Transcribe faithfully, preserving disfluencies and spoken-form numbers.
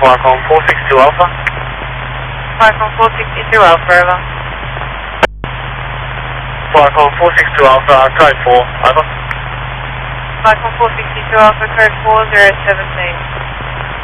Falcon four six two Alpha. Falcon four six two Alpha, over. Falcon four six two Alpha, code four, over. Falcon four six two Alpha, code four zero seven eight.